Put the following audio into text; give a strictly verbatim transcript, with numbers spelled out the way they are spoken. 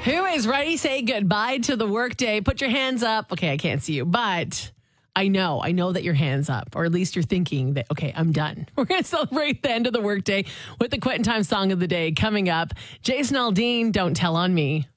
Who is ready to say goodbye to the workday? Put your hands up. Okay, I can't see you, but I know, I know that your hands up, or at least you're thinking that, okay, I'm done. We're going to celebrate the end of the workday with the Quitting Time song of the day coming up. Jason Aldean, Don't Tell on Me.